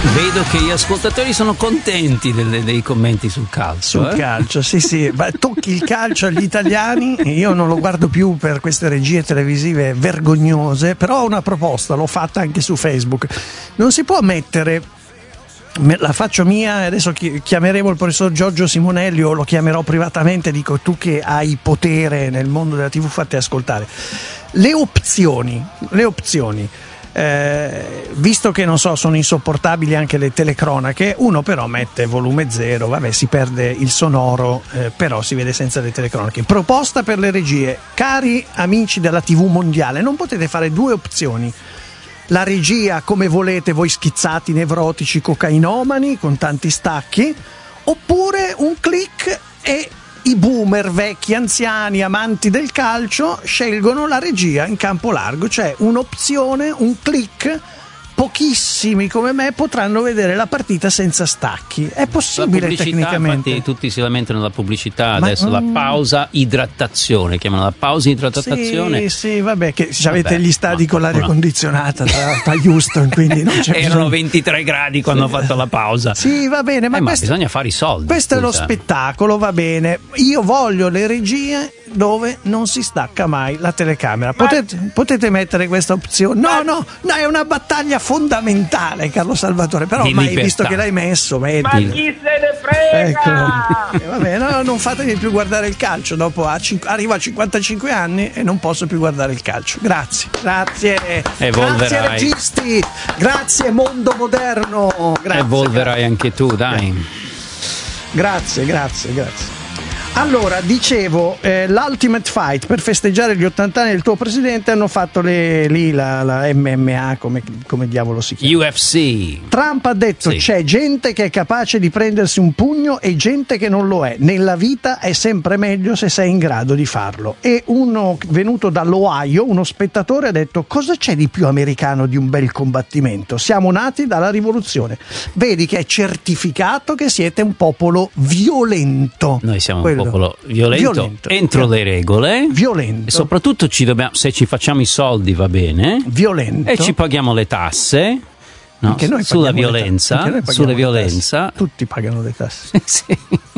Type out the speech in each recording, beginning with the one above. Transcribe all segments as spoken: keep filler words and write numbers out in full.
Vedo che gli ascoltatori sono contenti delle, dei commenti sul calcio. Sul eh? calcio, sì, sì. Ma tocchi il calcio agli italiani. Io non lo guardo più per queste regie televisive vergognose, però ho una proposta, l'ho fatta anche su Facebook. Non si può mettere, la faccio mia, adesso chiameremo il professor Giorgio Simonelli o lo chiamerò privatamente, dico tu che hai potere nel mondo della tivù, fate ascoltare. Le opzioni, le opzioni. Eh, visto che non so, sono insopportabili anche le telecronache, uno però mette volume zero, vabbè, si perde il sonoro, eh, però si vede senza le telecronache. Proposta per le regie: cari amici della tivù mondiale, non potete fare due opzioni: la regia come volete voi schizzati, nevrotici, cocainomani con tanti stacchi, oppure un click e i boomer, vecchi, anziani, amanti del calcio scelgono la regia in campo largo, cioè un'opzione, un click. Pochissimi come me potranno vedere la partita senza stacchi. È possibile la tecnicamente? Infatti tutti si lamentano della pubblicità. Ma, adesso mm, la pausa idratazione, chiamano la pausa idratazione. Sì, sì, vabbè, che avete Vabbè, gli stadi ma, con l'aria no. condizionata tra, tra Houston, quindi non c'è Erano bisogno. ventitré gradi quando Sì. ho fatto la pausa. Sì, va bene, ma, eh, ma questo, bisogna fare i soldi. questo è lo scusa. spettacolo, va bene. Io voglio le regie dove non si stacca mai la telecamera. Potete, potete mettere questa opzione? No, no, no, è una battaglia fondamentale, Carlo Salvatore, però Di ormai libertà. visto che l'hai messo, vedi. Ma chi se ne frega? Ecco. Eh, vabbè, no, non fatemi più guardare il calcio. Dopo a cin- arrivo a cinquantacinque anni e non posso più guardare il calcio. Grazie, grazie. Evolverai. Grazie registi, grazie mondo moderno. Grazie. Evolverai anche tu, dai. Grazie, grazie, grazie. Allora, dicevo, eh, l'Ultimate Fight, per festeggiare gli ottanta anni del tuo presidente, hanno fatto le, lì la, la M M A, come, come diavolo si chiama? U F C. Trump ha detto: Sì. c'è gente che è capace di prendersi un pugno e gente che non lo è. Nella vita è sempre meglio se sei in grado di farlo. E uno venuto dall'Ohio, uno spettatore, ha detto: cosa c'è di più americano di un bel combattimento? Siamo nati dalla rivoluzione. Vedi che è certificato che siete un popolo violento. Noi siamo Quello. un popolo violento, Violento. entro le regole. Violento. E soprattutto ci dobbiamo, se ci facciamo i soldi va bene. Violento. E ci paghiamo le tasse. No, Anche noi sulla paghiamo le violenza, ta- anche noi paghiamo sulla le violenza. tasse. Tutti pagano le tasse. Sì.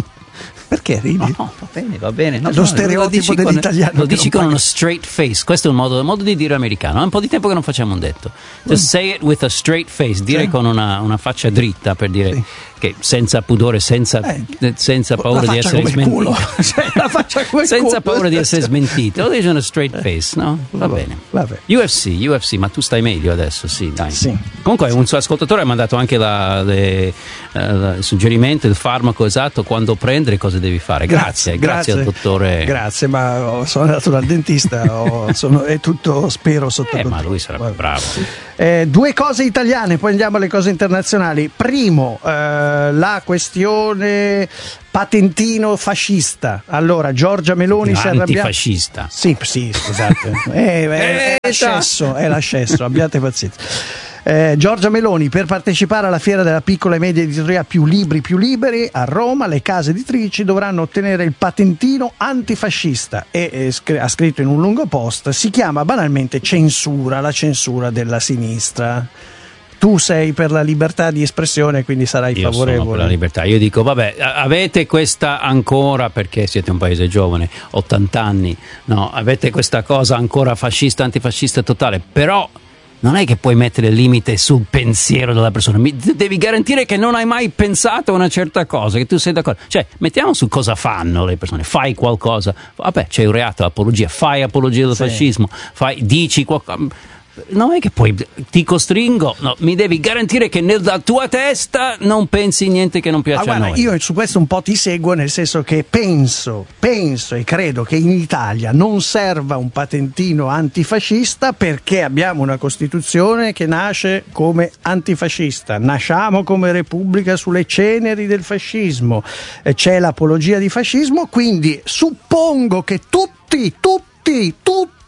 Perché ridi? No, no, va bene, va bene. No, Lo no, stereotipo lo dici con- dell'italiano Lo che dici non con paga. uno straight face. Questo è un modo, un modo di dire americano. È un po' di tempo che non facciamo un detto. Just say it with a straight face. Dire Sì. con una, una faccia dritta, per dire Sì. che senza pudore, senza, Eh, senza paura la di faccia essere come il culo. smentito. Cioè, la faccia come il Senza culo. paura di essere smentito. Lo dice una straight face, no? Va Vabbè, bene. vabbè. U F C, U F C, ma tu stai meglio adesso, sì, dai. Sì. Comunque un suo ascoltatore ha mandato anche la, le, eh, il suggerimento, il farmaco esatto, quando prendere, cosa devi fare. Grazie, grazie, al dottore. Grazie, ma ho- sono andato dal dentista, ho- sono- è tutto, spero, sotto Eh, controllo. ma lui sarà Vabbè. bravo. Eh, due cose italiane, poi andiamo alle cose internazionali. Primo, eh, la questione patentino fascista. Allora, Giorgia Meloni si è arrabbiata. Antifascista. Sì, sì, scusate. Eh, è, è l'ascesso, è l'ascesso, abbiate pazienza. Eh, Giorgia Meloni, per partecipare alla fiera della piccola e media editoria Più Libri Più Liberi a Roma, le case editrici dovranno ottenere il patentino antifascista e eh, scr- ha scritto in un lungo post: si chiama banalmente censura, la censura della sinistra. Tu sei per la libertà di espressione, quindi sarai Io favorevole. sono per la libertà. Io dico, vabbè, a- avete questa ancora, perché siete un paese giovane, ottanta anni, no? Avete questa cosa ancora fascista, antifascista totale, però non è che puoi mettere il limite sul pensiero della persona. Mi, devi garantire che non hai mai pensato a una certa cosa, che tu sei d'accordo. Cioè, mettiamo su cosa fanno le persone. Fai qualcosa, vabbè, c'è un reato, apologia, fai apologia del Sì. fascismo, fai, dici qualcosa. Non è che poi ti costringo, no, mi devi garantire che nella tua testa non pensi niente che non piace Ah, a guarda, noi. io su questo un po' ti seguo, nel senso che penso, penso e credo che in Italia non serva un patentino antifascista, perché abbiamo una Costituzione che nasce come antifascista, nasciamo come Repubblica sulle ceneri del fascismo, eh, c'è l'apologia di fascismo, quindi suppongo che tutti, tutti, tutti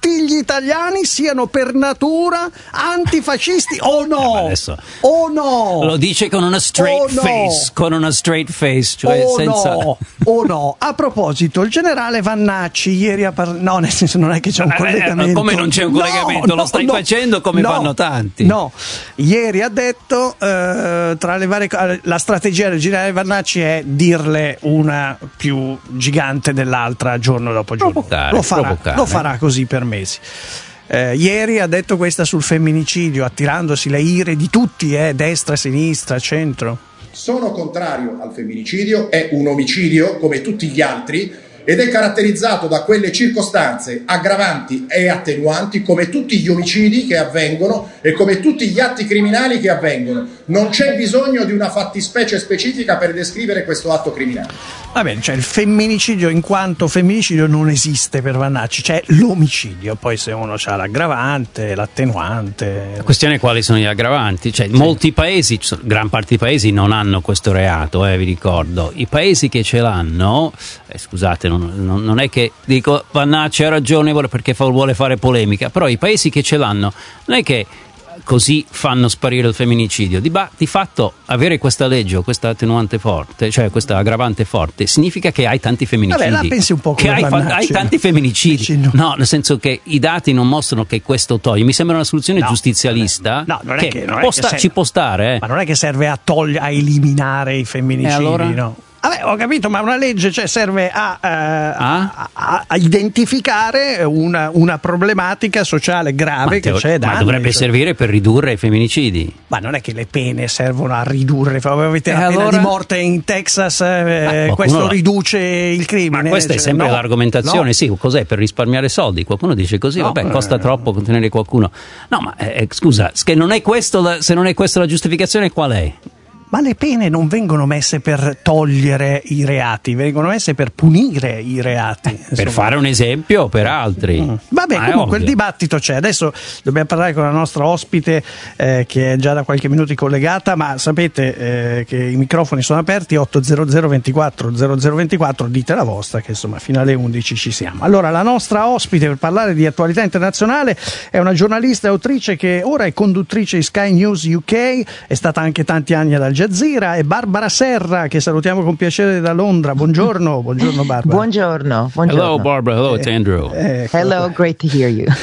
tutti gli italiani siano per natura antifascisti o no? Adesso O no? lo dice con una straight Oh no. face, con una straight face, cioè O senza... no, o no. A proposito, il generale Vannacci ieri ha parlato. No, nel senso, non è che c'è un Eh, collegamento. come non c'è un No, collegamento? Lo no, stai no, facendo come no, fanno tanti. No, ieri ha detto eh, tra le varie co- la strategia del generale Vannacci è dirle una più gigante dell'altra giorno dopo giorno. Provocare, lo farà, provocare. lo farà così per mesi. Eh, ieri ha detto questa sul femminicidio, attirandosi le ire di tutti, eh, destra, sinistra, centro. Sono contrario al femminicidio, è un omicidio come tutti gli altri ed è caratterizzato da quelle circostanze aggravanti e attenuanti come tutti gli omicidi che avvengono e come tutti gli atti criminali che avvengono. Non c'è bisogno di una fattispecie specifica per descrivere questo atto criminale. Va bene, cioè il femminicidio in quanto femminicidio non esiste per Vannacci, c'è l'omicidio, poi se uno ha l'aggravante, l'attenuante. La questione è quali sono gli aggravanti, cioè molti paesi, gran parte dei paesi non hanno questo reato, eh, vi ricordo. I paesi che ce l'hanno, eh, scusate, non, non, non è che dico Vannacci ha ragione perché fa, vuole fare polemica, però i paesi che ce l'hanno non è che così fanno sparire il femminicidio. Di, ba- di fatto avere questa legge o questa attenuante forte, cioè questa aggravante forte, significa che hai tanti femminicidi. Vabbè, la pensi un po' come che hai, fa- hai tanti femminicidi. No. no, nel senso che i dati non mostrano che questo toglie. Mi sembra una soluzione No, giustizialista no, non è che, che- non è può che sta- se- ci può stare. Eh. Ma non è che serve a togliere, a eliminare i femminicidi, E allora? no? Vabbè, ho capito, ma una legge cioè, serve a, eh, Ah? a, a identificare una, una problematica sociale grave Ma, che teo- c'è da ma anni, dovrebbe cioè. servire per ridurre i femminicidi. Ma non è che le pene servono a ridurre, avete E la pena allora? di morte in Texas, eh, qualcuno questo la- riduce il crimine. Ma questa è Cioè, sempre no, l'argomentazione, no. sì, cos'è per risparmiare soldi? Qualcuno dice così, No, vabbè, eh. costa troppo contenere qualcuno. No, ma eh, scusa, se non è questo la, se non è questa la giustificazione, qual è? Ma le pene non vengono messe per togliere i reati, vengono messe per punire i reati. Per insomma. fare un esempio per altri. Mm. Vabbè, Ma è comunque il ovvio. dibattito c'è. Adesso dobbiamo parlare con la nostra ospite eh, che è già da qualche minuto collegata, ma sapete eh, che i microfoni sono aperti otto zero zero ventiquattro zero zero ventiquattro, dite la vostra che insomma fino alle undici ci siamo. Allora, la nostra ospite per parlare di attualità internazionale è una giornalista e autrice che ora è conduttrice di Sky News U K, è stata anche tanti anni ad Al Jazeera, è Barbara Serra, che salutiamo con piacere da Londra. Buongiorno, buongiorno Barbara. Buongiorno, buongiorno. Hello Barbara, hello it's Andrew. Ecco. Hello, great to hear you.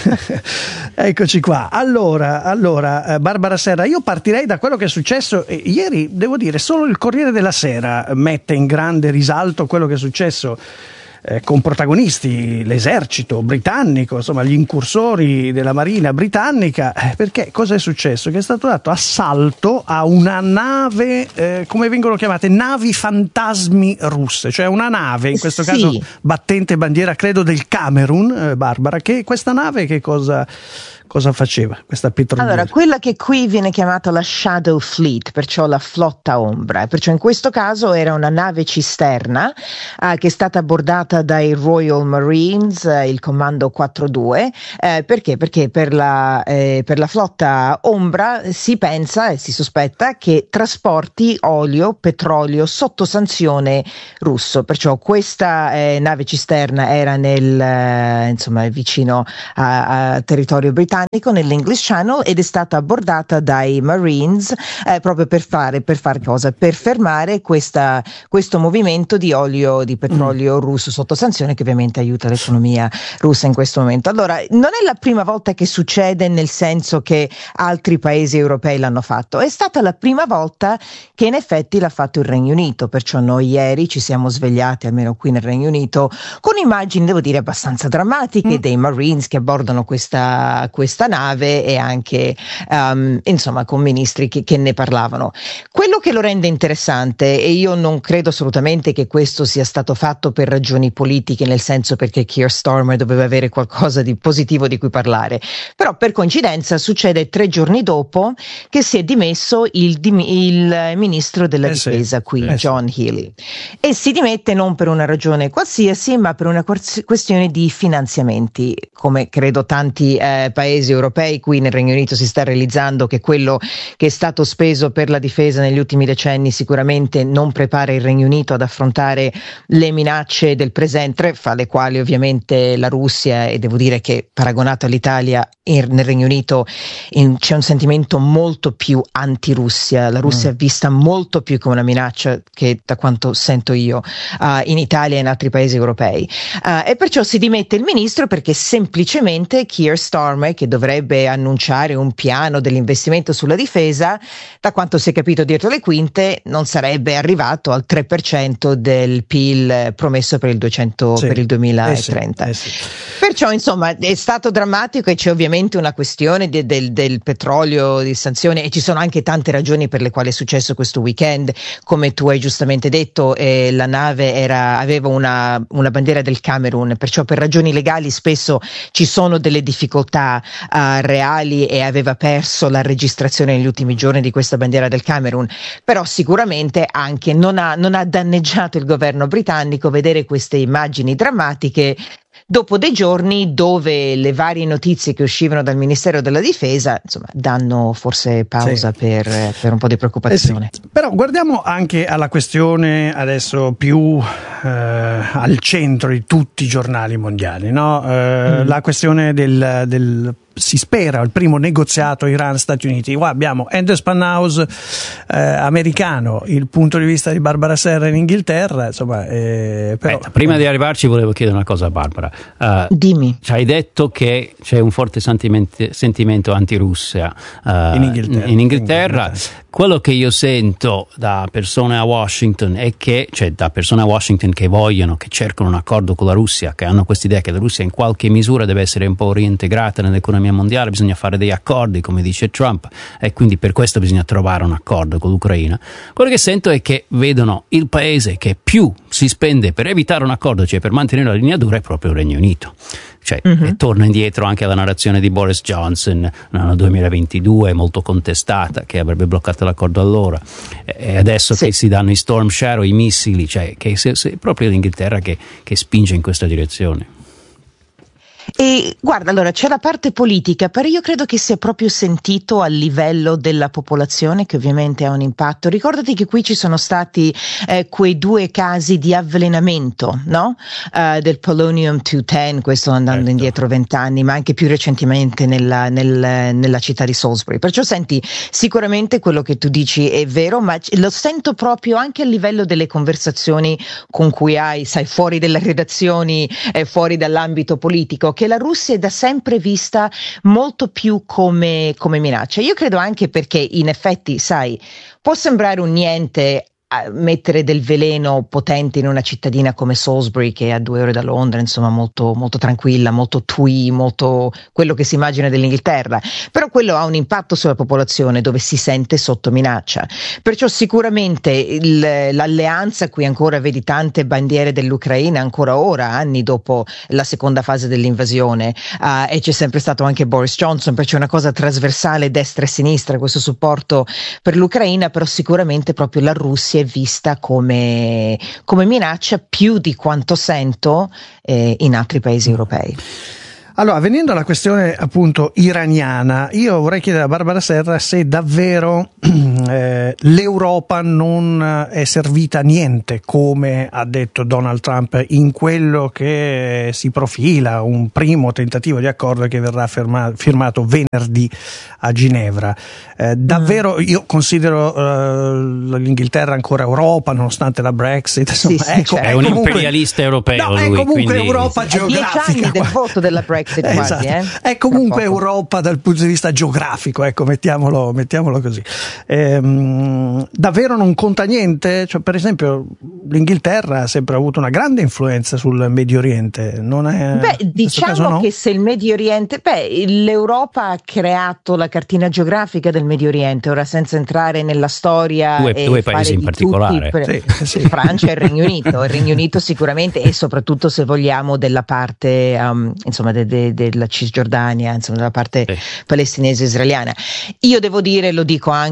Eccoci qua. Allora, allora eh, Barbara Serra, io partirei da quello che è successo eh, ieri, devo dire, solo il Corriere della Sera mette in grande risalto quello che è successo eh, con protagonisti, l'esercito britannico, insomma gli incursori della marina britannica, eh, perché cosa è successo? Che è stato dato assalto a una nave, eh, come vengono chiamate? Navi fantasmi russe, cioè una nave, in questo Sì. caso battente bandiera credo del Camerun, eh, Barbara, che questa nave che cosa, cosa faceva? Questa petroliera? Allora, quella che qui viene chiamata la Shadow Fleet, perciò la flotta ombra, perciò in questo caso era una nave cisterna eh, che è stata abbordata dai Royal Marines, eh, il comando quattro due, eh, perché? Perché per la, eh, per la flotta ombra si pensa e si sospetta che trasporti olio, petrolio sotto sanzione russo, perciò questa eh, nave cisterna era nel, eh, insomma, vicino a, a territorio britannico, nell'English Channel, ed è stata abbordata dai Marines eh, proprio per fare, per fare cosa? Per fermare questa, questo movimento di olio, di petrolio mm. russo sotto sanzione, che ovviamente aiuta l'economia russa in questo momento. Allora, non è la prima volta che succede, nel senso che altri paesi europei l'hanno fatto, è stata la prima volta che in effetti l'ha fatto il Regno Unito, perciò noi ieri ci siamo svegliati, almeno qui nel Regno Unito, con immagini, devo dire, abbastanza drammatiche mm. dei Marines che abbordano questa, questa nave e anche um, insomma con ministri che, che ne parlavano. Quello che lo rende interessante, e io non credo assolutamente che questo sia stato fatto per ragioni politiche, nel senso perché Keir Starmer doveva avere qualcosa di positivo di cui parlare, però per coincidenza succede tre giorni dopo che si è dimesso il, il ministro della eh difesa sì, qui, eh John sì. Healey, e si dimette non per una ragione qualsiasi, ma per una questione di finanziamenti, come credo tanti eh, paesi paesi europei. Qui nel Regno Unito si sta realizzando che quello che è stato speso per la difesa negli ultimi decenni sicuramente non prepara il Regno Unito ad affrontare le minacce del presente, fra le quali ovviamente la Russia, e devo dire che paragonato all'Italia in, nel Regno Unito in, c'è un sentimento molto più anti-Russia. La Russia mm. è vista molto più come una minaccia che, da quanto sento io, uh, in Italia e in altri paesi europei, uh, e perciò si dimette il ministro perché semplicemente Keir Starmer, che dovrebbe annunciare un piano dell'investimento sulla difesa, da quanto si è capito dietro le quinte non sarebbe arrivato al tre per cento del P I L promesso per il duecento sì. per il duemilatrenta. Eh sì, eh sì. Perciò insomma è stato drammatico, e c'è ovviamente una questione de, del, del petrolio, di sanzioni, e ci sono anche tante ragioni per le quali è successo questo weekend. Come tu hai giustamente detto, eh, la nave era, aveva una, una bandiera del Camerun, perciò per ragioni legali spesso ci sono delle difficoltà uh, reali, e aveva perso la registrazione negli ultimi giorni di questa bandiera del Camerun. Però sicuramente anche non ha, non ha danneggiato il governo britannico vedere queste immagini drammatiche dopo dei giorni dove le varie notizie che uscivano dal Ministero della Difesa, insomma, danno forse pausa sì. per, per un po' di preoccupazione. Eh sì. Però guardiamo anche alla questione adesso più eh, al centro di tutti i giornali mondiali, no? Eh, mm. La questione del, del si spera il primo negoziato Iran-Stati Uniti. Qua abbiamo Anders Panhaus eh, americano, il punto di vista di Barbara Serra in Inghilterra, insomma, eh, però, Aspetta, prima di arrivarci volevo chiedere una cosa a Barbara. Uh, Dimmi. Ci hai detto che c'è un forte sentimento, sentimento anti-Russia uh, in Inghilterra. In Inghilterra. Quello che io sento da persone a Washington è che, cioè da persone a Washington che vogliono, che cercano un accordo con la Russia, che hanno questa idea che la Russia in qualche misura deve essere un po' reintegrata nell'economia mondiale, bisogna fare dei accordi come dice Trump, e quindi per questo bisogna trovare un accordo con l'Ucraina. Quello che sento è che vedono il paese che più si spende per evitare un accordo, cioè per mantenere la linea dura, è proprio il Regno Unito. Cioè, uh-huh. e torna indietro anche alla narrazione di Boris Johnson nel duemilaventidue, molto contestata, che avrebbe bloccato l'accordo allora, e adesso sì. che si danno i Storm Shadow, i missili, cioè che se, se, è proprio l'Inghilterra che, che spinge in questa direzione. E guarda, allora c'è la parte politica, però io credo che sia proprio sentito a livello della popolazione, che ovviamente ha un impatto. Ricordati che qui ci sono stati eh, quei due casi di avvelenamento, no? Uh, del polonium duecentodieci, questo andando certo. indietro vent'anni, ma anche più recentemente nella, nel, nella città di Salisbury. Perciò senti, sicuramente quello che tu dici è vero, ma lo sento proprio anche a livello delle conversazioni con cui hai, sai, fuori dalle redazioni, eh, fuori dall'ambito politico, che la Russia è da sempre vista molto più come, come minaccia. Io credo anche perché in effetti, sai, può sembrare un niente mettere del veleno potente in una cittadina come Salisbury, che è a due ore da Londra, insomma molto, molto tranquilla, molto twee, molto quello che si immagina dell'Inghilterra, però quello ha un impatto sulla popolazione dove si sente sotto minaccia. Perciò sicuramente il, l'alleanza, qui ancora vedi tante bandiere dell'Ucraina ancora ora, anni dopo la seconda fase dell'invasione, uh, e c'è sempre stato anche Boris Johnson, perciò è una cosa trasversale destra e sinistra questo supporto per l'Ucraina, però sicuramente proprio la Russia vista come, come minaccia più di quanto sento eh, in altri paesi europei. Allora, venendo alla questione appunto iraniana, io vorrei chiedere a Barbara Serra se davvero eh, l'Europa non è servita a niente, come ha detto Donald Trump, in quello che si profila un primo tentativo di accordo che verrà firma, firmato venerdì a Ginevra. Eh, davvero io considero eh, l'Inghilterra ancora Europa, nonostante la Brexit. Insomma, sì, sì, ecco, certo. È un comunque, imperialista europeo. No, lui, è comunque quindi... Europa geografica. Dieci anni del voto della Brexit. Quasi, esatto. eh? È comunque Europa dal punto di vista geografico, ecco, mettiamolo, mettiamolo così. Ehm, davvero non conta niente? Cioè, per esempio, l'Inghilterra ha sempre avuto una grande influenza sul Medio Oriente, non è? Beh, diciamo caso no? che se il Medio Oriente, beh, l'Europa ha creato la cartina geografica del Medio Oriente, ora senza entrare nella storia. Due, e due fare paesi in di particolare. Tutti, sì, sì. Francia e il Regno Unito, il Regno Unito sicuramente, e soprattutto se vogliamo della parte, um, insomma, de, de, della Cisgiordania, insomma, della parte sì. palestinese israeliana. Io devo dire, lo dico anche con gli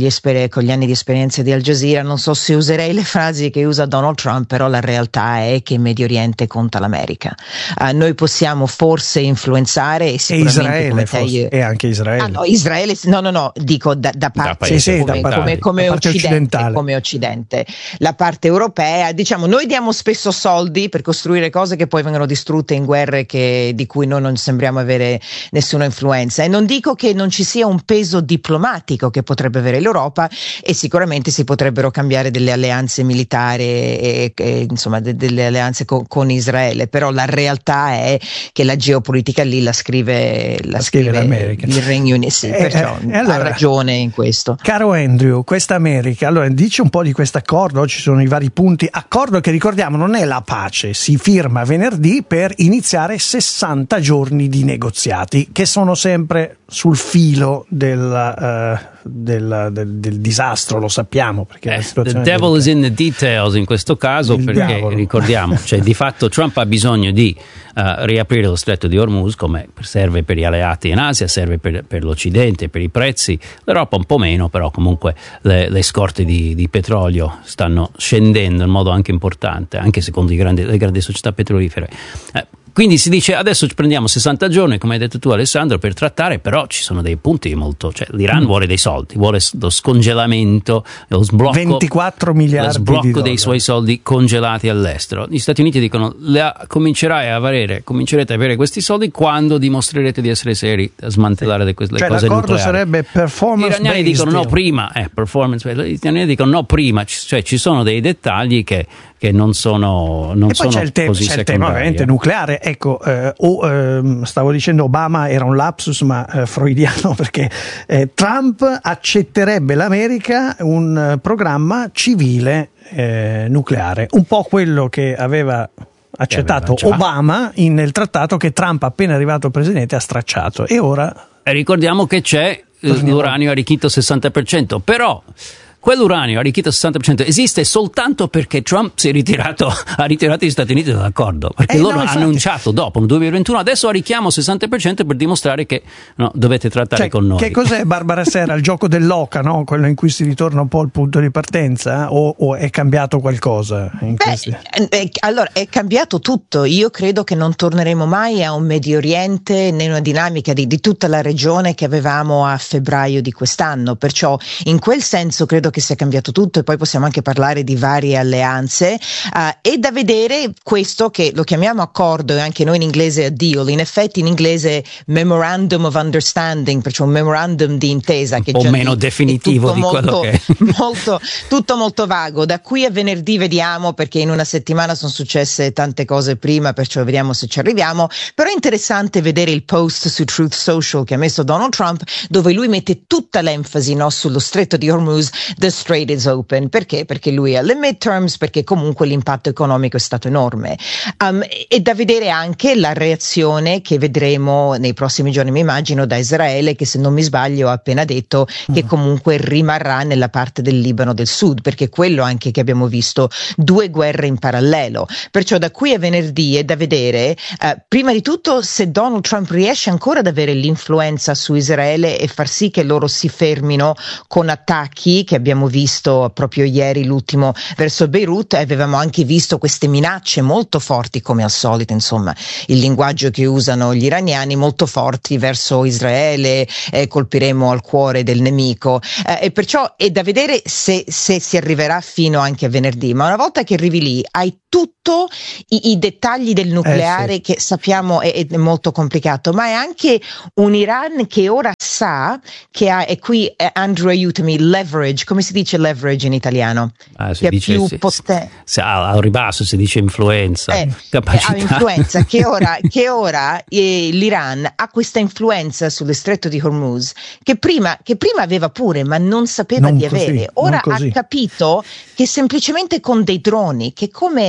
esper- con gli anni di esperienza di Al Jazeera, non so se userei le frasi che usa Donald Trump, però la realtà è che in Medio Oriente conta l'America. Uh, noi possiamo forse influenzare e sicuramente e Israele, come te, forse, io, e anche Israele. Ah, no, Israele, no, no, no, dico da, da parte, da sì, come, da parte, come, come, da parte occidente, occidentale. come occidente. La parte europea, diciamo, noi diamo spesso soldi per costruire cose che poi vengono distrutte in guerre che, di cui noi non sembriamo avere nessuna influenza, e non dico che non ci sia un peso diplomatico che potrebbe avere l'Europa, e sicuramente si potrebbero cambiare delle alleanze militari e, e insomma de, delle alleanze co, con Israele, però la realtà è che la geopolitica lì la scrive, la La scrive scrive l'America. il Regno Unito, sì, Eh, perciò eh, allora, ha ragione in questo. Caro Andrew, questa America, allora dici un po' di questo accordo, ci sono i vari punti, accordo che ricordiamo non è la pace, si firma venerdì per iniziare sessanta giorni di negoziati che sono sempre sul filo del, uh, del, del, del disastro, lo sappiamo, perché eh, la situazione the devil è is in the details in questo caso, Il perché diavolo. ricordiamo, cioè di fatto Trump ha bisogno di uh, riaprire lo stretto di Hormuz, come serve per gli alleati in Asia, serve per, per l'Occidente, per i prezzi, l'Europa un po' meno, però comunque le, le scorte di, di petrolio stanno scendendo in modo anche importante, anche secondo i grandi, le grandi società petrolifere. Eh, Quindi si dice adesso ci prendiamo sessanta giorni, come hai detto tu Alessandro, per trattare, però ci sono dei punti molto, cioè l'Iran mm. vuole dei soldi, vuole lo scongelamento, lo sblocco, ventiquattro miliardi lo sblocco di dei dollari. suoi soldi congelati all'estero. Gli Stati Uniti dicono la, comincerai a avere, comincerete a avere questi soldi quando dimostrerete di essere seri a smantellare le, le cioè, cose l'accordo nucleari. sarebbe performance Gli iraniani based, dicono no prima, eh, performance based. Gli iraniani dicono no prima, cioè ci sono dei dettagli che, che non sono non e poi sono c'è il, te- così c'è il tema ovviamente nucleare, ecco, eh, o ehm, stavo dicendo Obama era un lapsus ma eh, freudiano, perché eh, Trump accetterebbe l'America un eh, programma civile eh, nucleare, un po' quello che aveva accettato aveva Obama in, nel trattato che Trump appena arrivato presidente ha stracciato, e ora e ricordiamo che c'è Torniamo. l'uranio arricchito al sessanta per cento, però quell'uranio arricchito al sessanta per cento esiste soltanto perché Trump si è ritirato, ha ritirato gli Stati Uniti dall'accordo, perché Eh, loro no, hanno infatti. annunciato dopo nel duemilaventuno adesso arricchiamo al sessanta per cento per dimostrare che no, dovete trattare cioè, con noi. che cos'è Barbara Serra, il gioco dell'oca, no? Quello in cui si ritorna un po' al punto di partenza, o, o è cambiato qualcosa in Beh, questi... eh, allora è cambiato tutto. Io credo che non torneremo mai a un Medio Oriente né una dinamica di, di tutta la regione che avevamo a febbraio di quest'anno, perciò in quel senso credo che sia cambiato tutto, e poi possiamo anche parlare di varie alleanze. Uh, è da vedere questo che lo chiamiamo accordo, e anche noi in inglese a deal, in effetti in inglese memorandum of understanding, perciò un memorandum di intesa che un po' già meno lì definitivo è di quello molto, che molto, tutto molto vago. Da qui a venerdì vediamo, perché in una settimana sono successe tante cose prima, perciò vediamo se ci arriviamo. Però è interessante vedere il post su Truth Social che ha messo Donald Trump, dove lui mette tutta l'enfasi, no, sullo stretto di Hormuz, the strait is open. Perché? Perché lui è alle midterms, perché comunque l'impatto economico è stato enorme. Um, è da vedere anche la reazione che vedremo nei prossimi giorni, mi immagino, da Israele, che se non mi sbaglio ha appena detto mm. che comunque rimarrà nella parte del Libano del Sud, perché quello anche che abbiamo visto due guerre in parallelo. Perciò da qui a venerdì è da vedere, uh, prima di tutto, se Donald Trump riesce ancora ad avere l'influenza su Israele e far sì che loro si fermino con attacchi che abbiamo visto proprio ieri, l'ultimo verso Beirut, e avevamo anche visto queste minacce molto forti, come al solito, insomma, il linguaggio che usano gli iraniani, molto forti verso Israele, eh, colpiremo al cuore del nemico, eh, e perciò è da vedere se, se si arriverà fino anche a venerdì, ma una volta che arrivi lì hai tutto i, i dettagli del nucleare, eh sì. che sappiamo è, è molto complicato, ma è anche un Iran che ora sa che ha, e qui eh, Andrew aiutami, leverage, come si dice leverage in italiano? Ah, si che dice, è più si, potente. Si, al ribasso si dice influenza, eh, capacità. Ha influenza, che ora, che ora eh, l'Iran ha questa influenza sullo stretto di Hormuz che prima, che prima aveva pure, ma non sapeva non di così, avere. Ora ha capito che semplicemente con dei droni, che come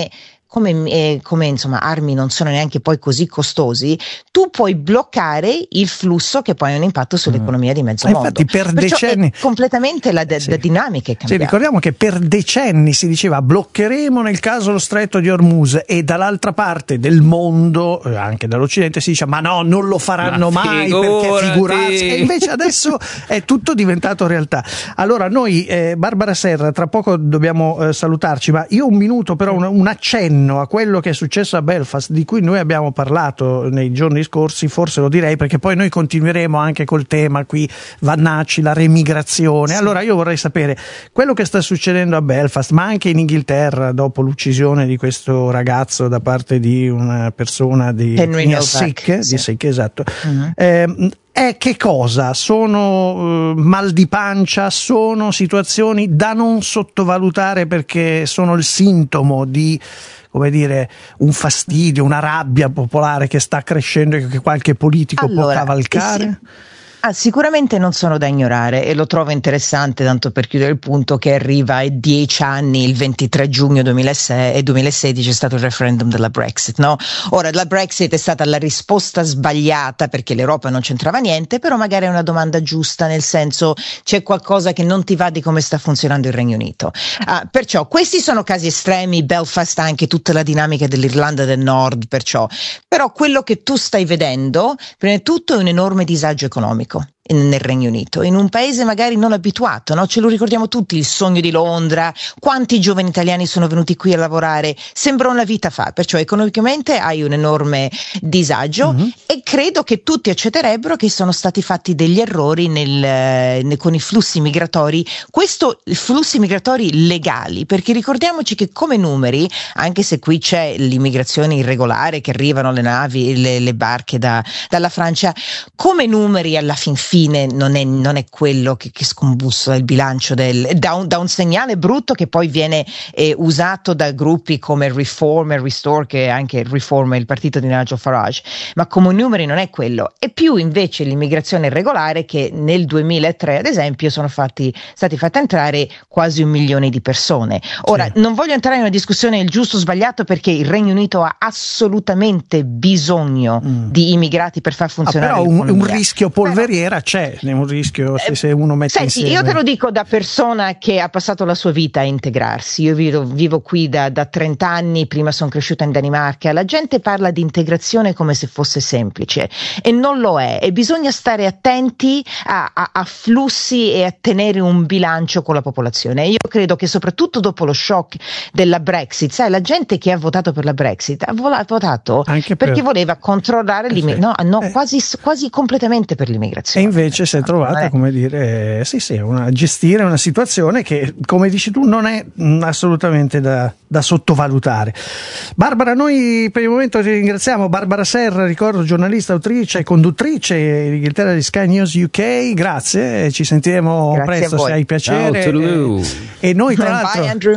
come, eh, come insomma armi non sono neanche poi così costosi, tu puoi bloccare il flusso che poi ha un impatto sull'economia di mezzo mm. mondo. Infatti per Perciò decenni è completamente la, de- sì. la dinamica è cambiata. Sì, ricordiamo che per decenni si diceva bloccheremo nel caso lo stretto di Hormuz, e dall'altra parte del mondo, eh, anche dall'Occidente, si dice ma no, non lo faranno ma mai figurati. perché figurarsi, e invece adesso è tutto diventato realtà. Allora noi, eh, Barbara Serra, tra poco dobbiamo eh, salutarci, ma io un minuto però un, un accenno a quello che è successo a Belfast, di cui noi abbiamo parlato nei giorni scorsi, forse lo direi perché poi noi continueremo anche col tema qui Vannacci, la remigrazione. Allora io vorrei sapere quello che sta succedendo a Belfast, ma anche in Inghilterra dopo l'uccisione di questo ragazzo da parte di una persona di Henry Sikh, sì. di Sikh, esatto. Uh-huh. Eh, è che cosa? Sono uh, mal di pancia, sono situazioni da non sottovalutare perché sono il sintomo di, come dire, un fastidio, una rabbia popolare che sta crescendo e che qualche politico allora, può cavalcare? Sì. Ah, sicuramente non sono da ignorare, e lo trovo interessante, tanto per chiudere il punto, che arriva ai dieci anni, il ventitré giugno duemilasei e duemilasedici è stato il referendum della Brexit, no? Ora, la Brexit è stata la risposta sbagliata perché l'Europa non c'entrava niente, però magari è una domanda giusta, nel senso c'è qualcosa che non ti va di come sta funzionando il Regno Unito. Ah, perciò questi sono casi estremi, Belfast ha anche tutta la dinamica dell'Irlanda del Nord, perciò. Però quello che tu stai vedendo, prima di tutto, è un enorme disagio economico nel Regno Unito, in un paese magari non abituato, no? Ce lo ricordiamo tutti, il sogno di Londra, quanti giovani italiani sono venuti qui a lavorare, sembra una vita fa, perciò economicamente hai un enorme disagio, mm-hmm. e credo che tutti accetterebbero che sono stati fatti degli errori nel, nel, con i flussi migratori, questo i flussi migratori legali, perché ricordiamoci che come numeri, anche se qui c'è l'immigrazione irregolare che arrivano le navi, le, le barche da, dalla Francia, come numeri alla fin fine non è, non è quello che, che scombussola il bilancio del, da, un, da un segnale brutto che poi viene eh, usato da gruppi come Reform e Restore, che anche Reform è il partito di Nigel Farage, ma come numeri non è quello, è più invece l'immigrazione irregolare, che nel duemilatré ad esempio sono fatti, stati fatti entrare quasi un milione di persone. Ora sì. Non voglio entrare in una discussione del giusto o sbagliato, perché il Regno Unito ha assolutamente bisogno mm. di immigrati per far funzionare ah, però l'economia. Un, un rischio polveriera c'è, un rischio se, se uno mette Senti, insieme. io te lo dico da persona che ha passato la sua vita a integrarsi. Io vivo, vivo qui da, da trenta anni, prima sono cresciuta in Danimarca. La gente parla di integrazione come se fosse semplice, e non lo è, e bisogna stare attenti a, a, a flussi e a tenere un bilancio con la popolazione. Io credo che soprattutto dopo lo shock della Brexit, sai, la gente che ha votato per la Brexit ha votato anche perché per... voleva controllare eh l'immigrazione, sì. no, no eh. quasi, quasi completamente per l'immigrazione. E invece si è trovata, come dire, sì sì, una, gestire una situazione che, come dici tu, non è mh, assolutamente da, da sottovalutare. Barbara, noi per il momento ti ringraziamo. Barbara Serra, ricordo, giornalista, autrice e conduttrice in Inghilterra di Sky News U K, grazie, ci sentiremo grazie presto se hai piacere. Ciao, e, e noi tra l'altro Bye,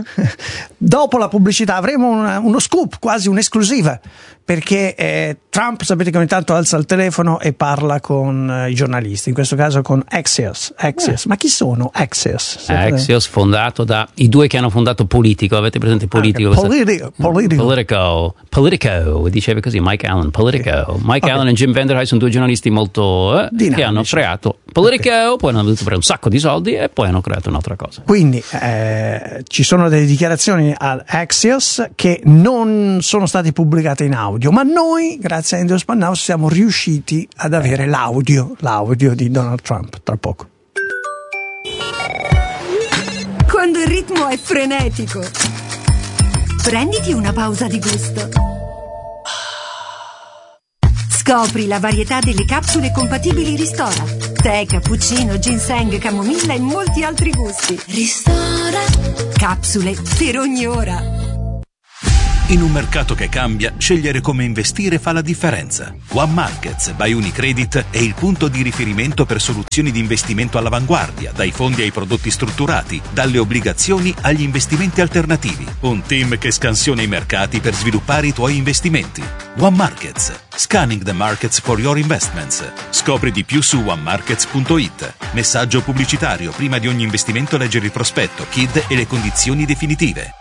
dopo la pubblicità avremo una, uno scoop, quasi un'esclusiva, perché eh, Trump, sapete che ogni tanto alza il telefono e parla con eh, i giornalisti, in questo caso con Axios. Axios. Eh. Ma chi sono Axios? Axios, fondato da i due che hanno fondato Politico, avete presente Politico? Ah, Politico, Politico. Politico, Politico, diceva così Mike Allen, Politico. Mike okay. Allen e Jim Vanderhei sono due giornalisti molto eh, che hanno creato Politico, okay. poi hanno dovuto prendere un sacco di soldi e poi hanno creato un'altra cosa. Quindi eh, ci sono delle dichiarazioni al Axios che non sono state pubblicate in audio, ma noi, grazie a Andrew Spannau, siamo riusciti ad avere l'audio, l'audio di Donald Trump tra poco. Quando il ritmo è frenetico, prenditi una pausa di gusto. Scopri la varietà delle capsule compatibili Ristora. Tè, cappuccino, ginseng, camomilla e molti altri gusti. Ristora. Capsule per ogni ora. In un mercato che cambia, scegliere come investire fa la differenza. One Markets by Unicredit è il punto di riferimento per soluzioni di investimento all'avanguardia, dai fondi ai prodotti strutturati, dalle obbligazioni agli investimenti alternativi. Un team che scansiona i mercati per sviluppare i tuoi investimenti. One Markets. Scanning the markets for your investments. Scopri di più su one markets punto it. Messaggio pubblicitario: prima di ogni investimento leggere il prospetto, K I D e le condizioni definitive.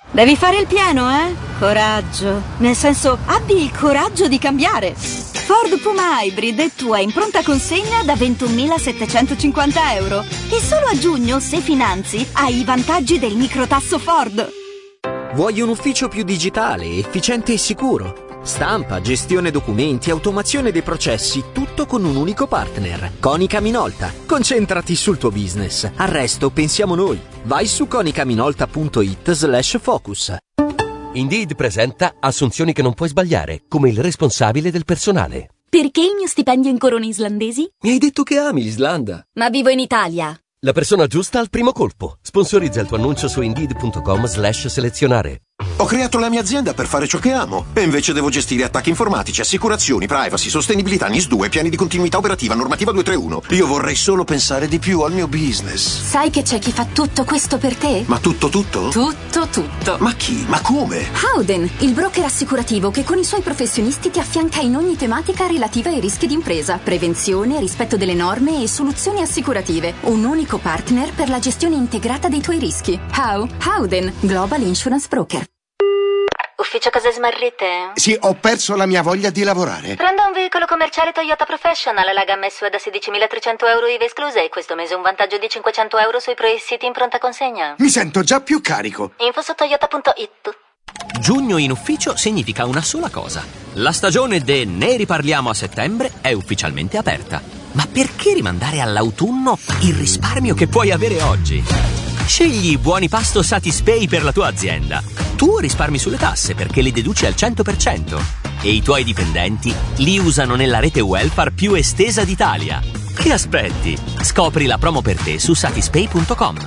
Devi fare il pieno, eh? Coraggio. Nel senso, abbi il coraggio di cambiare. Ford Puma Hybrid è tua in pronta consegna da ventunomilasettecentocinquanta euro. E solo a giugno, se finanzi, hai i vantaggi del microtasso Ford. Vuoi un ufficio più digitale, efficiente e sicuro? Stampa, gestione documenti, automazione dei processi, tutto con un unico partner. Konica Minolta. Concentrati sul tuo business. Al resto pensiamo noi. Vai su konicaminolta.it slash focus. Indeed presenta assunzioni che non puoi sbagliare, come il responsabile del personale. Perché il mio stipendio in corone islandesi? Mi hai detto che ami l'Islanda. Ma vivo in Italia. La persona giusta al primo colpo. Sponsorizza il tuo annuncio su indeed.com slash selezionare. Ho creato la mia azienda per fare ciò che amo e invece devo gestire attacchi informatici, assicurazioni, privacy, sostenibilità, N I S due, piani di continuità operativa, normativa duecentotrentuno. Io vorrei solo pensare di più al mio business. Sai che c'è chi fa tutto questo per te? Ma tutto tutto? Tutto tutto. Ma chi? Ma come? Howden, il broker assicurativo che con i suoi professionisti ti affianca in ogni tematica relativa ai rischi d'impresa, prevenzione, rispetto delle norme e soluzioni assicurative. Un unico partner per la gestione integrata dei tuoi rischi. How? Howden, Global Insurance Broker. Ufficio cose smarrite? Sì, ho perso la mia voglia di lavorare. Prendo un veicolo commerciale Toyota Professional, la gamma S U V da sedicimilatrecento euro I V A esclusa e questo mese un vantaggio di cinquecento euro sui pre-siti in pronta consegna. Mi sento già più carico. Info su toyota punto it. Giugno in ufficio significa una sola cosa. La stagione de Ne riparliamo a settembre è ufficialmente aperta. Ma perché rimandare all'autunno il risparmio che puoi avere oggi? Scegli i buoni pasto Satispay per la tua azienda. Tu risparmi sulle tasse perché li deduci al cento per cento e i tuoi dipendenti li usano nella rete welfare più estesa d'Italia. Che aspetti? Scopri la promo per te su satispay punto com.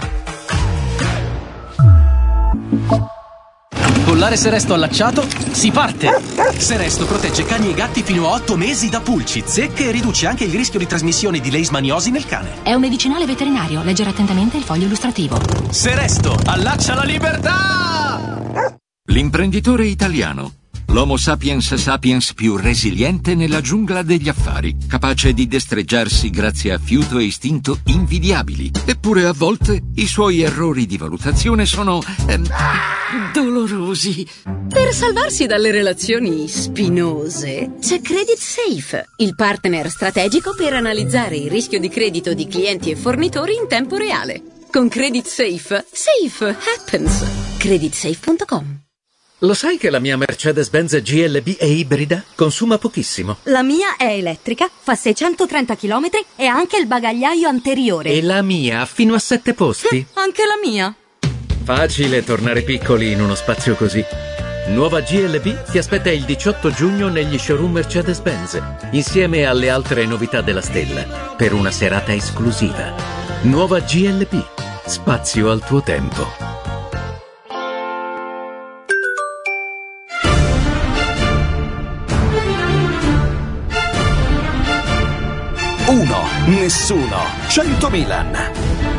Collare Seresto allacciato, si parte! Seresto protegge cani e gatti fino a otto mesi da pulci, zecche e riduce anche il rischio di trasmissione di leishmaniosi nel cane. È un medicinale veterinario, leggere attentamente il foglio illustrativo. Seresto, allaccia la libertà! L'imprenditore italiano. L'Homo sapiens sapiens più resiliente nella giungla degli affari, capace di destreggiarsi grazie a fiuto e istinto invidiabili. Eppure a volte i suoi errori di valutazione sono ehm, dolorosi. Per salvarsi dalle relazioni spinose c'è Credit Safe, il partner strategico per analizzare il rischio di credito di clienti e fornitori in tempo reale. Con Credit Safe, safe happens. credit safe punto com. Lo sai che la mia Mercedes-Benz G L B è ibrida? Consuma pochissimo. La mia è elettrica, fa seicentotrenta chilometri e ha anche il bagagliaio anteriore. E la mia ha fino a sette posti. Eh, anche la mia. Facile tornare piccoli in uno spazio così. Nuova G L B ti aspetta il diciotto giugno negli showroom Mercedes-Benz, insieme alle altre novità della stella, per una serata esclusiva. Nuova G L B. Spazio al tuo tempo. Uno, nessuno, cento Milan.